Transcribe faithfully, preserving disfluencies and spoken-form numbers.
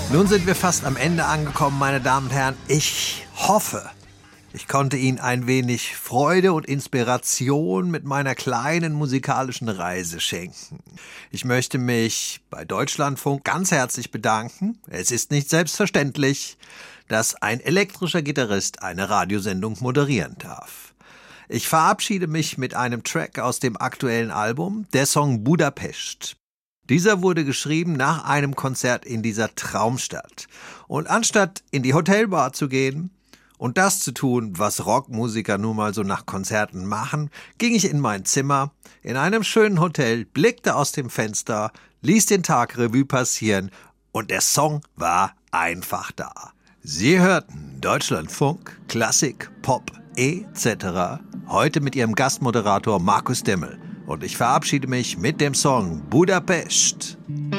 Nun sind wir fast am Ende angekommen, meine Damen und Herren. Ich hoffe, ich konnte Ihnen ein wenig Freude und Inspiration mit meiner kleinen musikalischen Reise schenken. Ich möchte mich bei Deutschlandfunk ganz herzlich bedanken. Es ist nicht selbstverständlich, dass ein elektrischer Gitarrist eine Radiosendung moderieren darf. Ich verabschiede mich mit einem Track aus dem aktuellen Album, der Song Budapest. Dieser wurde geschrieben nach einem Konzert in dieser Traumstadt. Und anstatt in die Hotelbar zu gehen und das zu tun, was Rockmusiker nun mal so nach Konzerten machen, ging ich in mein Zimmer, in einem schönen Hotel, blickte aus dem Fenster, ließ den Tag Revue passieren und der Song war einfach da. Sie hörten Deutschlandfunk, Klassik, Pop, et cetera. Heute mit Ihrem Gastmoderator Markus Demmel. Und ich verabschiede mich mit dem Song Budapest.